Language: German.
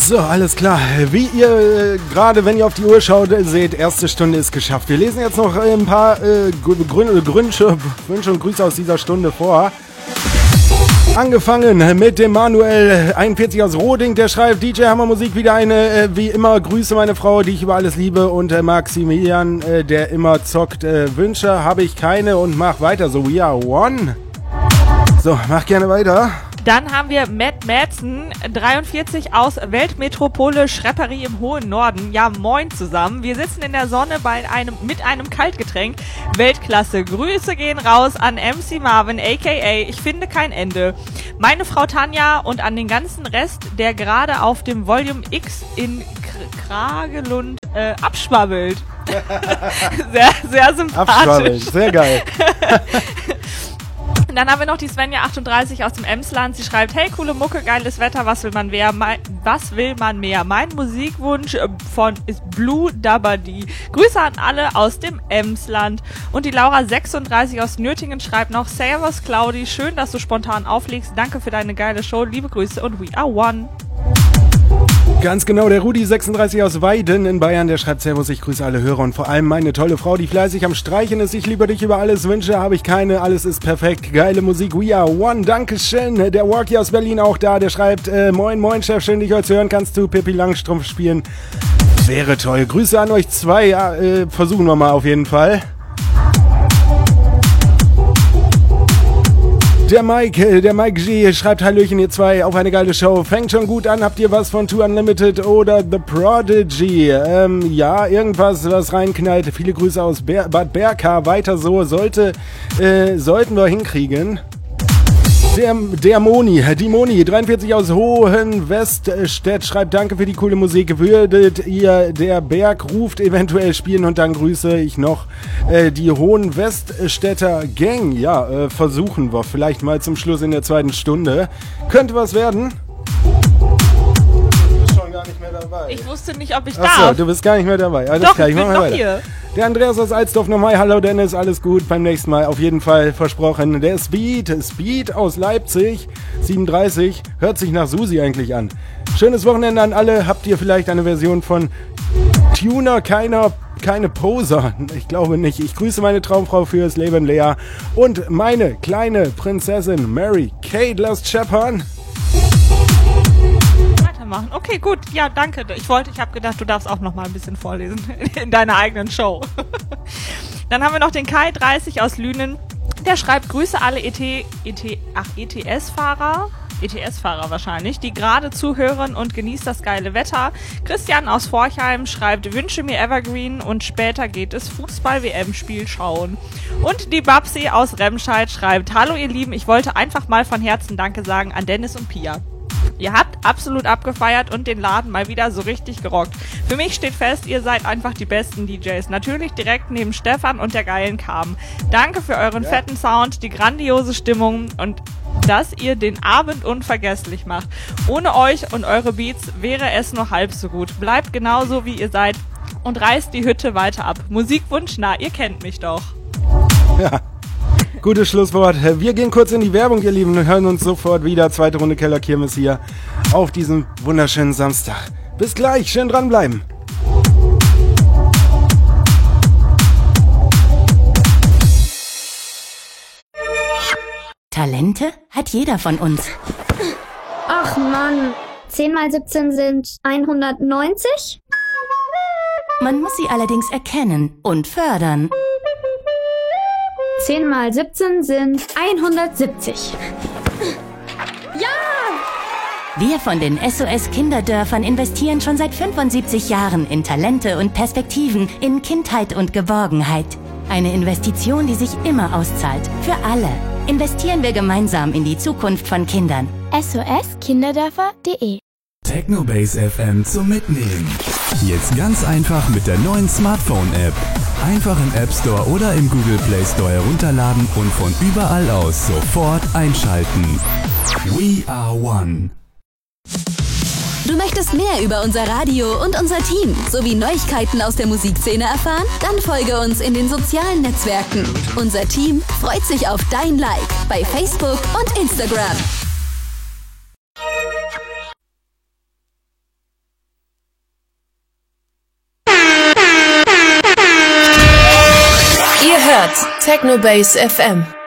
So, alles klar. Wie ihr gerade, wenn ihr auf die Uhr schaut, seht, erste Stunde ist geschafft. Wir lesen jetzt noch ein paar Wünsche und Grüße aus dieser Stunde vor. Angefangen mit dem Manuel 41 aus Roding, der schreibt, DJ Hammer Musik, wieder eine, wie immer, Grüße meine Frau, die ich über alles liebe, und Maximilian, der immer zockt, Wünsche habe ich keine und mach weiter, so we are one. So, mach gerne weiter. Dann haben wir Matt Madsen, 43 aus Weltmetropole Schrepperi im hohen Norden. Ja, moin zusammen. Wir sitzen in der Sonne mit einem Kaltgetränk. Weltklasse. Grüße gehen raus an MC Marvin, a.k.a. Ich finde kein Ende. Meine Frau Tanja und an den ganzen Rest, der gerade auf dem Volume X in Kragelund abschwabbelt. Sehr, sehr sympathisch. Abschwabbelt, sehr geil. Dann haben wir noch die Svenja 38 aus dem Emsland. Sie schreibt, hey, coole Mucke, geiles Wetter, was will man mehr? Mein Musikwunsch ist Blue Dabadi. Grüße an alle aus dem Emsland. Und die Laura 36 aus Nürtingen schreibt noch, Servus Claudi, schön, dass du spontan auflegst. Danke für deine geile Show. Liebe Grüße und we are one. Ganz genau, der Rudi 36 aus Weiden in Bayern, der schreibt, Servus, ich grüße alle Hörer und vor allem meine tolle Frau, die fleißig am Streichen ist. Ich liebe dich über alles, Wünsche habe ich keine, alles ist perfekt, geile Musik, we are one, Dankeschön. Der Walkie aus Berlin auch da, der schreibt, moin, moin, Chef, schön dich heute zu hören, kannst du Pippi Langstrumpf spielen? Wäre toll, Grüße an euch zwei, ja, versuchen wir mal auf jeden Fall. Der Mike G schreibt, Hallöchen ihr zwei, auf eine geile Show. Fängt schon gut an, habt ihr was von Two Unlimited oder The Prodigy? Ja, irgendwas, was reinknallt. Viele Grüße aus Bad Berka, weiter so, sollten wir hinkriegen. Die Moni 43 aus Hohenweststedt schreibt, danke für die coole Musik. Würdet ihr Der Berg ruft eventuell spielen? Und dann grüße ich noch die Hohenweststädter Gang. Ja, versuchen wir vielleicht mal zum Schluss in der zweiten Stunde. Könnte was werden? Du bist schon gar nicht mehr dabei. Ich wusste nicht, ob ich darf. Achso, du bist gar nicht mehr dabei. Alles doch, klar, ich bin noch hier. Der Andreas aus Alsdorf nochmal, hallo Dennis, alles gut, beim nächsten Mal auf jeden Fall versprochen. Der Speed aus Leipzig, 37, hört sich nach Susi eigentlich an. Schönes Wochenende an alle, habt ihr vielleicht eine Version von Tuner, keine Poser? Ich glaube nicht. Ich grüße meine Traumfrau fürs Leben, Lea, und meine kleine Prinzessin Mary Kate, lasst scheppern. Machen. Okay, gut. Ja, danke. Ich habe gedacht, du darfst auch noch mal ein bisschen vorlesen in deiner eigenen Show. Dann haben wir noch den Kai 30 aus Lünen. Der schreibt, Grüße alle ETS-Fahrer wahrscheinlich, die gerade zuhören und genießt das geile Wetter. Christian aus Forchheim schreibt, wünsche mir Evergreen und später geht es Fußball-WM-Spiel schauen. Und die Babsi aus Remscheid schreibt, hallo ihr Lieben, ich wollte einfach mal von Herzen Danke sagen an Dennis und Pia. Ihr habt absolut abgefeiert und den Laden mal wieder so richtig gerockt. Für mich steht fest, ihr seid einfach die besten DJs. Natürlich direkt neben Stefan und der geilen Carmen. Danke für euren fetten Sound, die grandiose Stimmung und dass ihr den Abend unvergesslich macht. Ohne euch und eure Beats wäre es nur halb so gut. Bleibt genauso wie ihr seid und reißt die Hütte weiter ab. Musikwunsch, na, ihr kennt mich doch. Ja. Gutes Schlusswort. Wir gehen kurz in die Werbung, ihr Lieben, und hören uns sofort wieder. Zweite Runde Keller Kirmes hier auf diesem wunderschönen Samstag. Bis gleich, schön dranbleiben. Talente hat jeder von uns. Ach Mann, 10 mal 17 sind 190? Man muss sie allerdings erkennen und fördern. 10 mal 17 sind 170. Ja! Wir von den SOS Kinderdörfern investieren schon seit 75 Jahren in Talente und Perspektiven, in Kindheit und Geborgenheit. Eine Investition, die sich immer auszahlt. Für alle. Investieren wir gemeinsam in die Zukunft von Kindern. SOSkinderdörfer.de Technobase FM zum Mitnehmen. Jetzt ganz einfach mit der neuen Smartphone-App. Einfach im App Store oder im Google Play Store herunterladen und von überall aus sofort einschalten. We are one. Du möchtest mehr über unser Radio und unser Team sowie Neuigkeiten aus der Musikszene erfahren? Dann folge uns in den sozialen Netzwerken. Unser Team freut sich auf dein Like bei Facebook und Instagram. hört Technobase FM.